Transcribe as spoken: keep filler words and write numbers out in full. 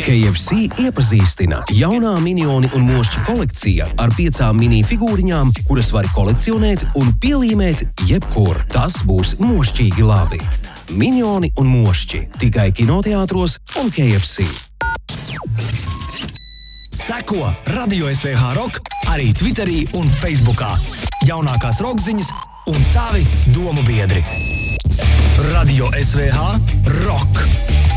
K F C iepazīstina jaunā Minioni un Mošķi kolekcija ar piecām mini figūriņām, kuras var kolekcionēt un pielīmēt jebkur. Tas būs mošķīgi labi. Minioni un Mošķi tikai kinoteātros un K F C. Seko Radio S V H Rock arī Twitterī un Facebookā. Jaunākās rokziņas un tavi domu biedri. Radio S V H Rock.